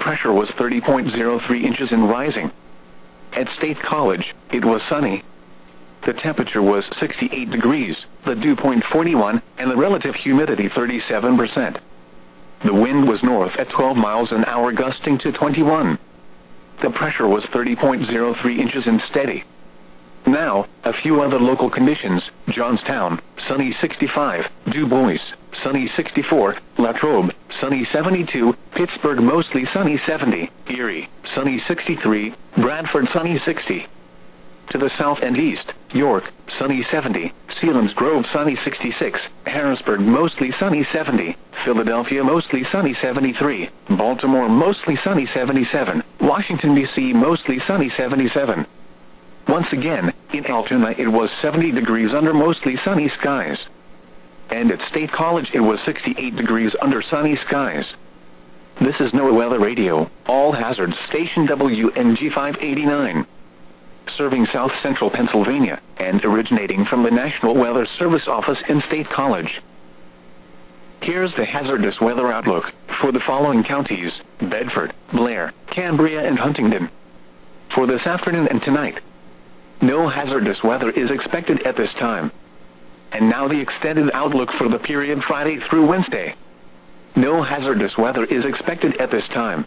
pressure was 30.03 inches and rising. At State College, it was sunny. The temperature was 68 degrees, the dew point 41, and the relative humidity 37%. The wind was north at 12 miles an hour, gusting to 21. The pressure was 30.03 inches and steady. Now, a few other local conditions: Johnstown, sunny 65, DuBois, sunny 64, Latrobe, sunny 72, Pittsburgh mostly sunny 70, Erie, sunny 63, Bradford sunny 60. To the south and east, York, sunny 70, Selinsgrove sunny 66, Harrisburg mostly sunny 70, Philadelphia mostly sunny 73, Baltimore mostly sunny 77, Washington, D.C. mostly sunny 77. Once again, in Altoona it was 70 degrees under mostly sunny skies. And at State College it was 68 degrees under sunny skies. This is NOAA Weather Radio, All Hazards Station WNG 589. Serving South Central Pennsylvania, and originating from the National Weather Service office in State College. Here's the hazardous weather outlook for the following counties: Bedford, Blair, Cambria, and Huntingdon. For this afternoon and tonight, no hazardous weather is expected at this time. And now the extended outlook for the period Friday through Wednesday. No hazardous weather is expected at this time.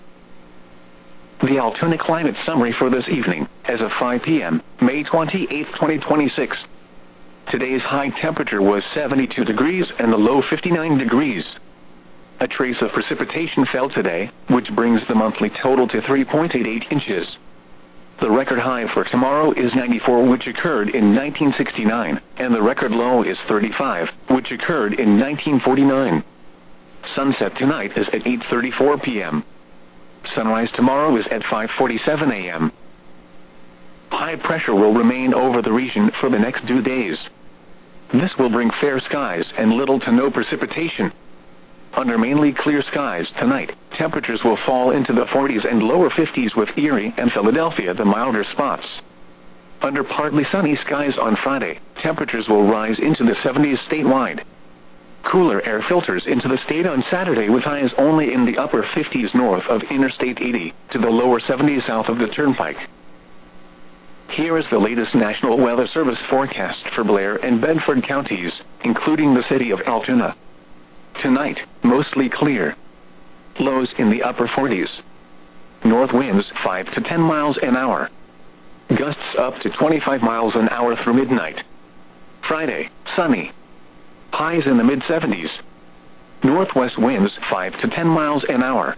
The Altoona climate summary for this evening, as of 5 p.m., May 28, 2026. Today's high temperature was 72 degrees and the low 59 degrees. A trace of precipitation fell today, which brings the monthly total to 3.88 inches. The record high for tomorrow is 94, which occurred in 1969, and the record low is 35, which occurred in 1949. Sunset tonight is at 8:34 p.m. Sunrise tomorrow is at 5:47 a.m. High pressure will remain over the region for the next 2 days. This will bring fair skies and little to no precipitation. Under mainly clear skies tonight, temperatures will fall into the 40s and lower 50s, with Erie and Philadelphia the milder spots. Under partly sunny skies on Friday, temperatures will rise into the 70s statewide. Cooler air filters into the state on Saturday, with highs only in the upper 50s north of Interstate 80 to the lower 70s south of the Turnpike. Here is the latest National Weather Service forecast for Blair and Bedford counties, including the city of Altoona. Tonight, mostly clear. Lows in the upper 40s. North winds 5 to 10 miles an hour. Gusts up to 25 miles an hour through midnight. Friday, sunny. Highs in the mid-70s. Northwest winds 5 to 10 miles an hour.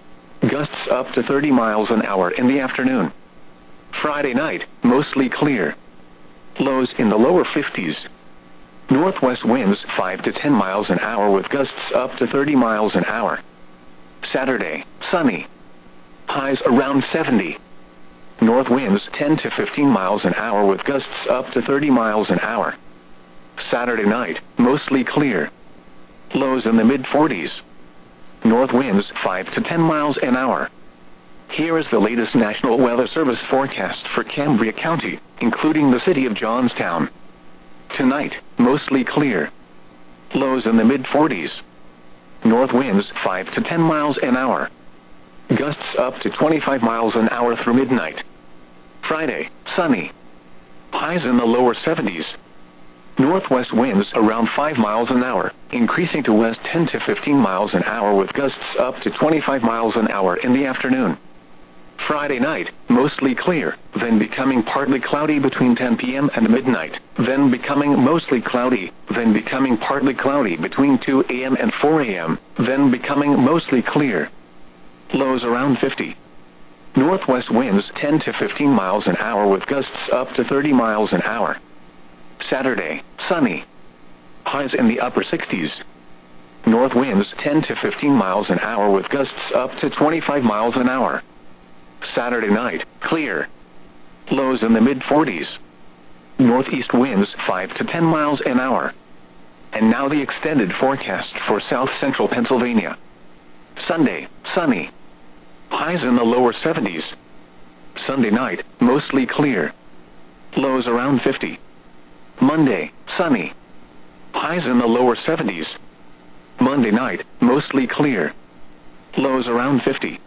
Gusts up to 30 miles an hour in the afternoon. Friday night, mostly clear. Lows in the lower 50s. Northwest winds 5 to 10 miles an hour with gusts up to 30 miles an hour. Saturday, sunny. Highs around 70. North winds 10 to 15 miles an hour with gusts up to 30 miles an hour. Saturday night, mostly clear. Lows in the mid-40s. North winds 5 to 10 miles an hour. Here is the latest National Weather Service forecast for Cambria County, including the city of Johnstown. Tonight, mostly clear. Lows in the mid-40s. North winds 5 to 10 miles an hour. Gusts up to 25 miles an hour through midnight. Friday, sunny. Highs in the lower 70s. Northwest winds around 5 miles an hour, increasing to west 10 to 15 miles an hour with gusts up to 25 miles an hour in the afternoon. Friday night, mostly clear, then becoming partly cloudy between 10 p.m. and midnight, then becoming mostly cloudy, then becoming partly cloudy between 2 a.m. and 4 a.m., then becoming mostly clear. Lows around 50. Northwest winds 10 to 15 miles an hour with gusts up to 30 miles an hour. Saturday, sunny. Highs in the upper 60s. North winds 10 to 15 miles an hour with gusts up to 25 miles an hour. Saturday night, clear. Lows in the mid-40s. Northeast winds 5 to 10 miles an hour. And now the extended forecast for South Central Pennsylvania. Sunday, sunny. Highs in the lower 70s. Sunday night, mostly clear. Lows around 50. Monday, sunny. Highs in the lower 70s. Monday night, mostly clear. Lows around 50.